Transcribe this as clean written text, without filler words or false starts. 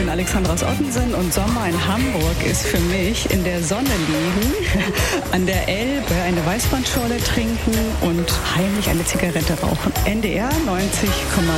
bin Alexandra aus Ottensen und Sommer in Hamburg ist für mich in der Sonne liegen, an der Elbe eine Weißweinschorle trinken und heimlich eine Zigarette rauchen. NDR 90,3.